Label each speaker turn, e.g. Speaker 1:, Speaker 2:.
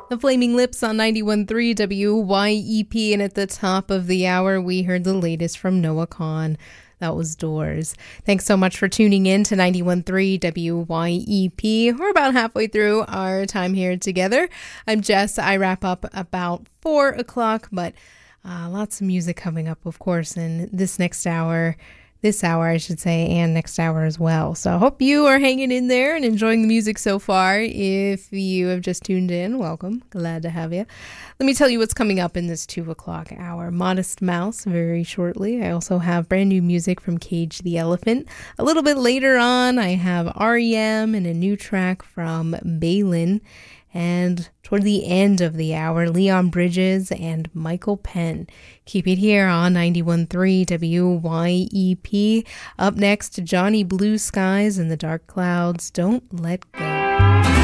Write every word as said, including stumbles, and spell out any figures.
Speaker 1: The Flaming Lips on ninety-one point three W Y E P, and at the top of the hour, we heard the latest from Noah Kahan. That was Doors. Thanks so much for tuning in to ninety-one point three W Y E P. We're about halfway through our time here together. I'm Jess. I wrap up about four o'clock, but uh, lots of music coming up, of course, in this next hour. This hour, I should say, and next hour as well. So I hope you are hanging in there and enjoying the music so far. If you have just tuned in, welcome. Glad to have you. Let me tell you what's coming up in this two o'clock hour. Modest Mouse very shortly. I also have brand new music from Cage the Elephant. A little bit later on, I have R E M and a new track from Balin. And toward the end of the hour, Leon Bridges and Michael Penn. Keep it here on ninety-one point three W Y E P. Up next, Johnny Blue Skies and the Dark Clouds. Don't Let Go.